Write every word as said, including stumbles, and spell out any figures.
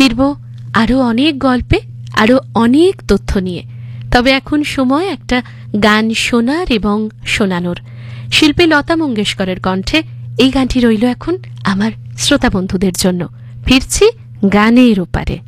ফিরব আরো অনেক গল্পে, আরো অনেক তথ্য নিয়ে। তবে এখন সময় একটা গান শোনার এবং শোনানোর। শিল্পী লতা মঙ্গেশকরের কণ্ঠে এই গানটি রইল এখন আমার শ্রোতা বন্ধুদের জন্য। ফিরছি গানের ওপারে।